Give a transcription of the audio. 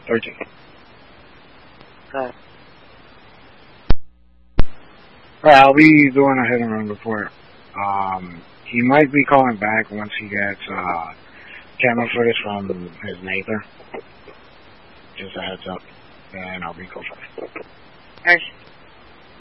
13. Good. Alright, I'll be doing a hit and run report. He might be calling back once he gets camera footage from his neighbor. Just a heads up. And I'll be cool. Alright.